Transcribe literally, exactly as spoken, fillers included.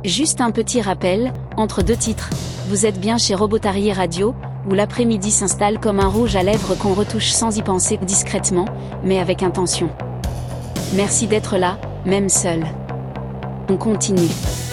Juste un petit rappel, entre deux titres, vous êtes bien chez Robotarié Radio, où l'après-midi s'installe comme un rouge à lèvres qu'on retouche sans y penser discrètement, mais avec intention. Merci d'être là, même seul. On continue.